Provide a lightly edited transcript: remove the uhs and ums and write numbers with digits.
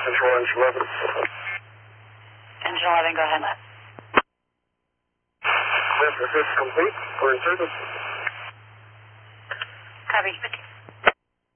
Control engine 11. Engine 11, go ahead. Yes, assist complete. We're in service. Copy.